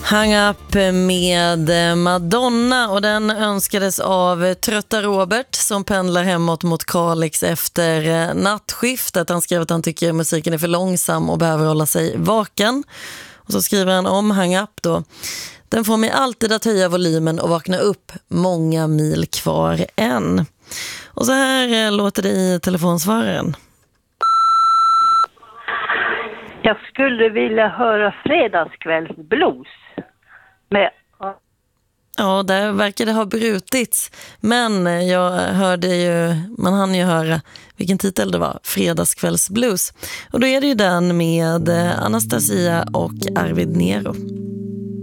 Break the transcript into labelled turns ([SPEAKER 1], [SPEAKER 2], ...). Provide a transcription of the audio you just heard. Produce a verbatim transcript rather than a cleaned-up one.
[SPEAKER 1] Hang Up med Madonna, och den önskades av Trötta Robert som pendlar hemåt mot Kalix efter nattskiftet. Han skrev att han tycker musiken är för långsam och behöver hålla sig vaken. Och så skriver han om Hang Up då: den får mig alltid att höja volymen och vakna upp, många mil kvar än. Och så här låter det i telefonsvararen.
[SPEAKER 2] Jag skulle vilja höra Fredagskvällsblues med...
[SPEAKER 1] Ja, där verkar det ha brutits. Men jag hörde ju, man hann ju höra vilken titel det var, Fredagskvällsblues. Och då är det ju den med Anastasia och Arvid Nero.